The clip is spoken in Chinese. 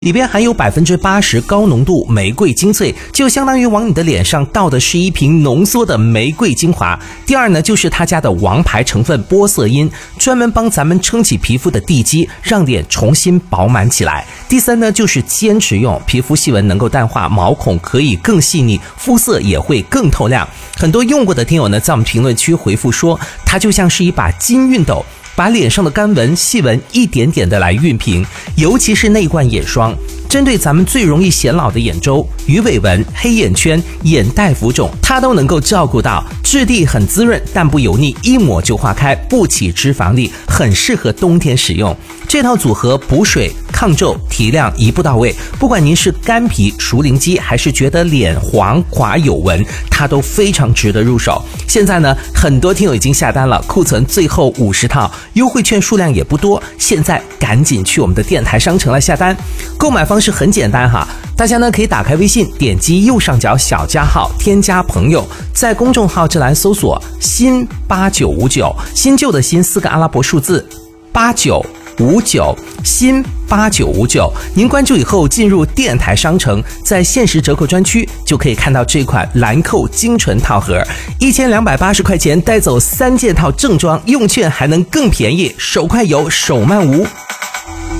里边含有80%高浓度玫瑰精粹，就相当于往你的脸上倒的是一瓶浓缩的玫瑰精华。第二呢，就是他家的王牌成分玻色因，专门帮咱们撑起皮肤的地基，让脸重新饱满起来。第三呢，就是坚持用，皮肤细纹能够淡化，毛孔可以更细腻，肤色也会更透亮。很多用过的听友呢，在我们评论区回复说，它就像是一把金熨斗，把脸上的干纹、细纹一点点的来熨平，尤其是那罐眼霜，针对咱们最容易显老的眼周、鱼尾纹、黑眼圈、眼袋浮肿，它都能够照顾到。质地很滋润，但不油腻，一抹就化开，不起脂肪粒，很适合冬天使用。这套组合补水、抗皱、提亮一步到位，不管您是干皮、熟龄肌，还是觉得脸黄垮有纹，它都非常值得入手。现在呢，很多听友已经下单了，库存最后50套，优惠券数量也不多，现在赶紧去我们的电台商城来下单。购买方式很简单哈，大家呢可以打开微信，点击右上角小加号，添加朋友，在公众号这栏搜索新8959，新旧的新4个阿拉伯数字8959，新8959，您关注以后进入电台商城，在限时折扣专区就可以看到这款兰蔻精纯套盒，1280块钱带走3件套正装，用券还能更便宜，手快有，手慢无。